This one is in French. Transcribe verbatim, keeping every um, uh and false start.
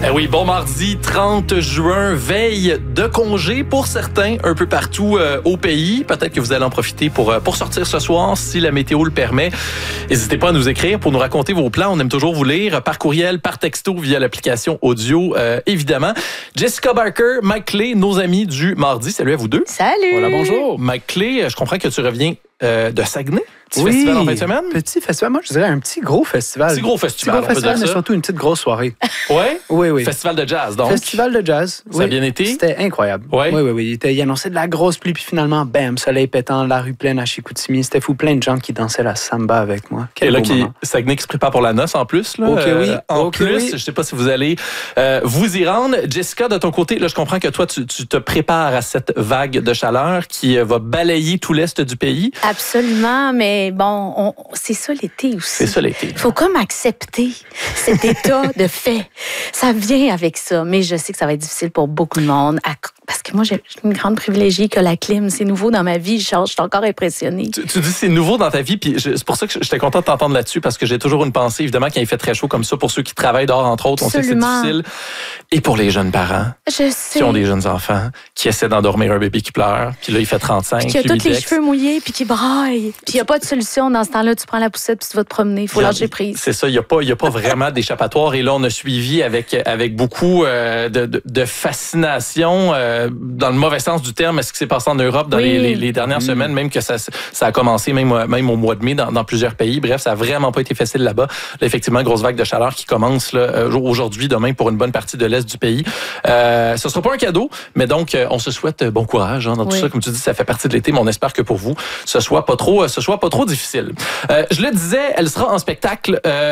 Eh oui, bon mardi trente juin, veille de congé pour certains un peu partout euh, au pays. Peut-être que vous allez en profiter pour, euh, pour sortir ce soir si la météo le permet. N'hésitez pas à nous écrire pour nous raconter vos plans. On aime toujours vous lire par courriel, par texto, via l'application audio, euh, évidemment. Jessica Barker, Mike Clay, nos amis du mardi. Salut à vous deux. Salut! Voilà, bonjour. Mike Clay, je comprends que tu reviens euh, de Saguenay. Petit oui, festival en fin de semaine? Petit festival, moi je dirais un petit gros festival. Petit gros festival, petit gros on peut festival, dire mais ça. surtout une petite grosse soirée. Ouais? Oui, oui. Festival de jazz, donc. Festival de jazz. Ça oui. a bien été? C'était incroyable. Ouais. Oui, oui, oui. Il, était, il annonçait de la grosse pluie, puis finalement, bam, soleil pétant, la rue pleine à Chicoutimi. C'était fou, plein de gens qui dansaient la samba avec moi. Quel Et là, beau qui, moment. Saguenay qui se prépare pour la noce en plus. Là, Ok, oui. Euh, en Ok, plus, oui. je ne sais pas si vous allez euh, vous y rendre. Jessica, de ton côté, là, je comprends que toi, tu, tu te prépares à cette vague de chaleur qui euh, va balayer tout l'est du pays. Absolument, mais bon, on, c'est ça l'été aussi. C'est ça l'été. Il faut comme accepter cet état de fait. Ça vient avec ça, mais je sais que ça va être difficile pour beaucoup de monde. À, parce que moi, j'ai une grande privilégiée que la clim. C'est nouveau dans ma vie. Je, je suis encore impressionnée. Tu, tu dis c'est nouveau dans ta vie, puis je- c'est pour ça que j'étais contente de t'entendre là-dessus, parce que j'ai toujours une pensée, évidemment, quand il fait très chaud comme ça, pour ceux qui travaillent dehors, entre autres, on sait que c'est Absolument. difficile. Et pour les jeunes parents Je sais. qui ont des jeunes enfants, qui essaient d'endormir un bébé qui pleure, puis là, il fait trente-cinq, Puis qui a puis tous les Bidex. cheveux mouillés, puis qui braille. Puis il n'y a pas de solution dans ce temps-là. Tu prends la poussette, puis tu vas te promener. Il faut lâcher prise. C'est ça, il n'y a pas, il y a pas vraiment d'échappatoire. Et là, on a suivi avec, avec beaucoup euh, de, de, de fascination, euh, dans le mauvais sens du terme, ce qui s'est passé en Europe dans Oui. les, les, les dernières semaines, même que ça, ça a commencé même, même au mois de mai dans, dans plusieurs pays. Bref, ça n'a vraiment pas été facile là-bas. Là, effectivement, grosse vague de chaleur qui commence là, euh, aujourd'hui, demain, pour une bonne partie de l'Est du pays. Euh, ce ne sera pas un cadeau, mais donc, euh, on se souhaite bon courage hein, dans tout Oui. ça. Comme tu dis, ça fait partie de l'été, mais on espère que pour vous, ce soit pas trop, ce soit pas trop difficile. Euh, je le disais, elle sera en spectacle. Euh,